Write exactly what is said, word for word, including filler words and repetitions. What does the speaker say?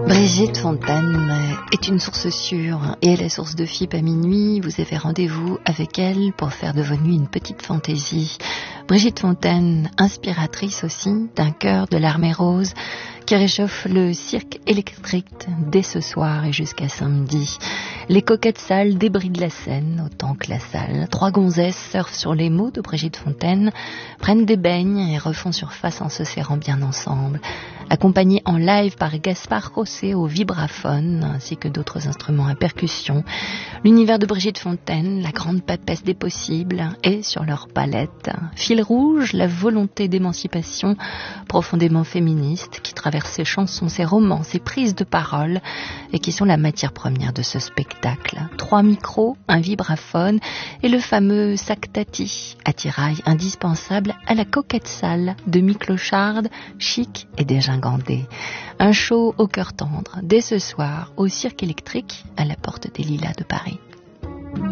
Brigitte Fontaine est une source sûre et elle est source de F I P à minuit. Vous avez rendez-vous avec elle pour faire de vos nuits une petite fantaisie. Brigitte Fontaine, inspiratrice aussi d'un chœur de l'Armée Rose qui réchauffe le cirque électrique dès ce soir et jusqu'à samedi. Les coquettes salles débrident la scène autant que la salle. Trois gonzesses surfent sur les mots de Brigitte Fontaine, prennent des beignes et refont surface en se serrant bien ensemble. Accompagnées en live par Gaspard Rossé au vibraphone ainsi que d'autres instruments à percussion, l'univers de Brigitte Fontaine, la grande papesse des possibles, est sur leur palette. Fil rouge, la volonté d'émancipation profondément féministe qui traverse ses chansons, ses romans, ses prises de parole et qui sont la matière première de ce spectacle. Trois micros, un vibraphone et le fameux sac tati, attirail indispensable à la coquette salle de mi-clocharde, chic et dégingandée. Un show au cœur tendre, dès ce soir, au Cirque électrique, à la Porte des Lilas de Paris.